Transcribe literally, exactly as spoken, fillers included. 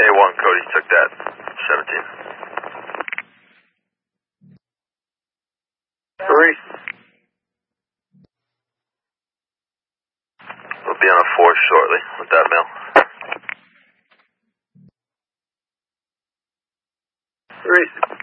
A one, Cody, took that. seventeen. Three. We'll be on a four shortly with that mail. Three.